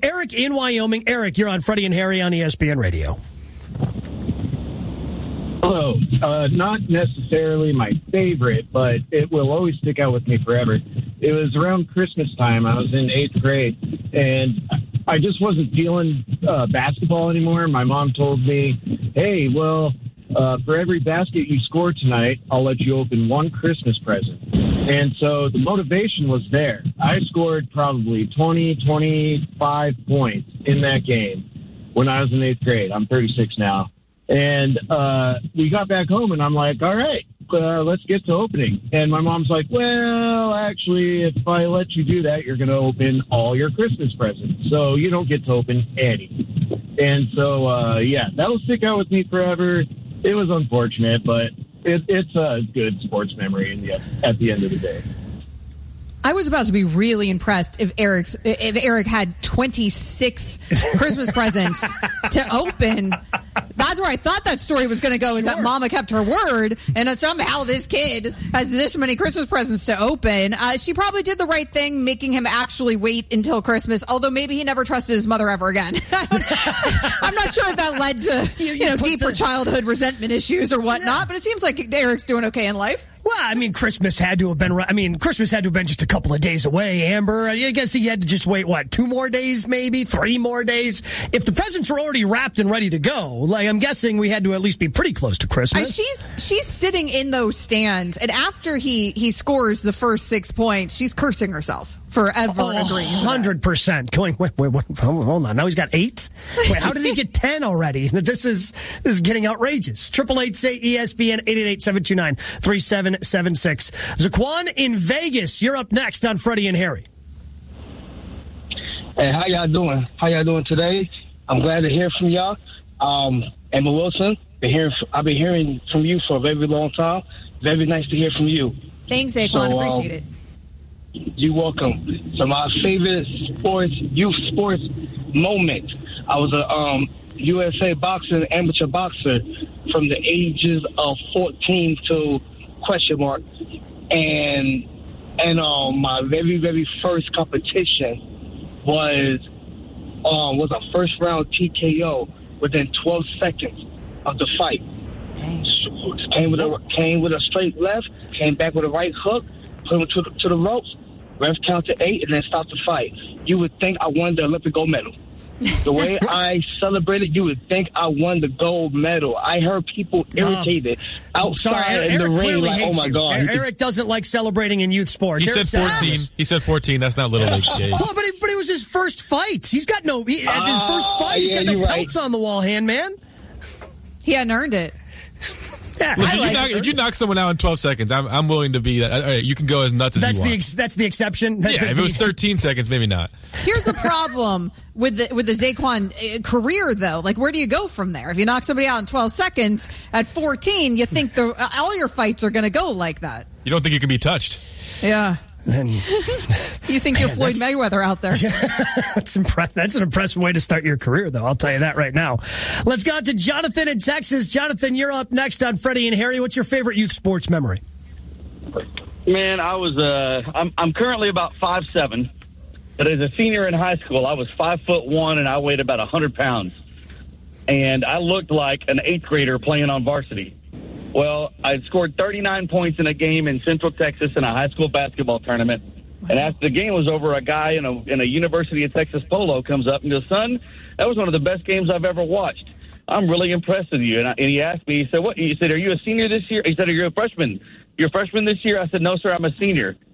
Eric in Wyoming. Eric, you're on Freddie and Harry on ESPN Radio. Hello. Not necessarily my favorite, but it will always stick out with me forever. It was around Christmas time. I was in 8th grade, and I just wasn't feeling basketball anymore. My mom told me, hey, well, for every basket you score tonight, I'll let you open one Christmas present. And so the motivation was there. I scored probably 20, 25 points in that game when I was in 8th grade. I'm 36 now. And we got back home, and I'm like, all right, let's get to opening. And my mom's like, well, actually, if I let you do that, you're going to open all your Christmas presents. So you don't get to open any. And so, yeah, that'll stick out with me forever. It was unfortunate, but it's a good sports memory at the end of the day. I was about to be really impressed if Eric had 26 Christmas presents to open. That's where I thought that story was going to go, is that Mama kept her word, and somehow this kid has this many Christmas presents to open. She probably did the right thing, making him actually wait until Christmas, although maybe he never trusted his mother ever again. I'm not sure if that led to deeper childhood resentment issues or whatnot, but it seems like Eric's doing okay in life. Well, I mean, Christmas had to have been just a couple of days away, Amber. I guess he had to just wait, 2 more days, maybe 3 more days? If the presents were already wrapped and ready to go, I'm guessing we had to at least be pretty close to Christmas. She's sitting in those stands, and after he scores the first 6 points, she's cursing herself forever. 100%. Going, wait, hold on. Now he's got 8? Wait, how did he get 10 already? This is getting outrageous. 888-ESPN, 888-729-3776. Zaquan in Vegas, you're up next on Freddie and Harry. Hey, how y'all doing? Today? I'm glad to hear from y'all. Emma Wilson, I've been hearing from you for a very long time. Very nice to hear from you. Thanks, Zaquan. Appreciate it. You're welcome. So my favorite youth sports moment, I was a USA boxing amateur boxer from the ages of 14 to ? And my very, very first competition was a first round TKO within 12 seconds of the fight. Came with a straight left, came back with a right hook, put him to the ropes. Ref counted 8 and then stopped the fight. You would think I won the Olympic gold medal. The way I celebrated, you would think I won the gold medal. I heard people irritated outside in the ring like, oh, my God. Eric doesn't like celebrating in youth sports. He said 14. He said 14. That's not little league. Yeah. Well, but it was his first fight. He's got no his first fight. He's got no pelts on the wall, hand man. He hadn't earned it. Yeah, listen, if you knock someone out in 12 seconds, I'm willing to be that. All right, you can go as nuts as you want. That's the exception. Yeah, if it was 13 seconds, maybe not. Here's the problem with the Zaquan career, though. Where do you go from there? If you knock somebody out in 12 seconds at 14, you think all your fights are going to go like that. You don't think you can be touched. Yeah. And, you think you're Floyd Mayweather out there. That's an impressive way to start your career, though. I'll tell you that right now. Let's go to Jonathan in Texas. Jonathan, you're up next on Freddie and Harry. What's your favorite youth sports memory? Man, I'm currently about 5'7", but as a senior in high school, I was 5'1", and I weighed about 100 pounds. And I looked like an 8th grader playing on varsity. Well, I scored 39 points in a game in Central Texas in a high school basketball tournament. And after the game was over, a guy in a University of Texas polo comes up and goes, son, that was one of the best games I've ever watched. I'm really impressed with you. And he asked me, he said, what? He said, are you a senior this year? He said, are you a freshman? You're a freshman this year? I said, no, sir, I'm a senior.